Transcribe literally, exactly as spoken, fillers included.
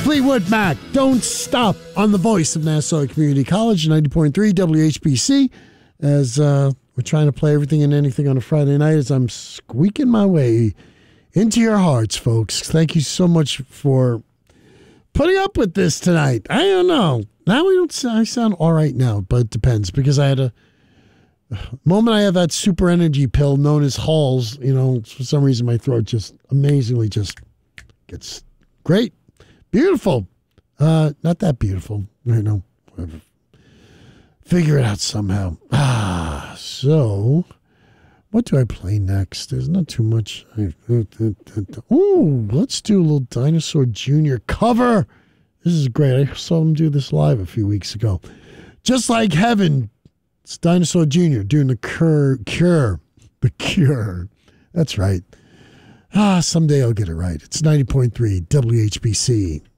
Fleetwood Mac, Don't Stop, on the voice of Nassau Community College, ninety point three W H B C, as uh, we're trying to play everything and anything on a Friday night as I'm squeaking my way into your hearts, folks. Thank you so much for putting up with this tonight. I don't know. Now we don't. I sound all right now, but it depends, because I had a moment I have that super energy pill known as Halls. You know, for some reason my throat just amazingly just gets great. Beautiful. Uh, not that beautiful. I know. Whatever. Figure it out somehow. Ah, so what do I play next? There's not too much. Ooh, let's do a little Dinosaur Junior cover. This is great. I saw him do this live a few weeks ago. Just Like Heaven. It's Dinosaur Junior doing the cure. Cure. The Cure. That's right. Ah, someday I'll get it right. It's ninety point three W H B C.